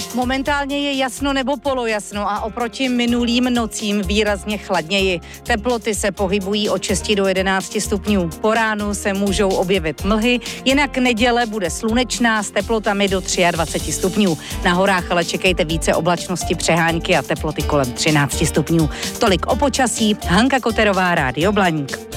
Momentálně je jasno nebo polojasno a oproti minulým nocím výrazně chladněji. Teploty se pohybují od 6 do 11 stupňů. Po ránu se můžou objevit mlhy, jinak neděle bude slunečná s teplotami do 23 stupňů. Na horách ale čekejte více oblačnosti, přehánky a teploty kolem 13 stupňů. Tolik o počasí. Hanka Koterová, Rádio Blaník.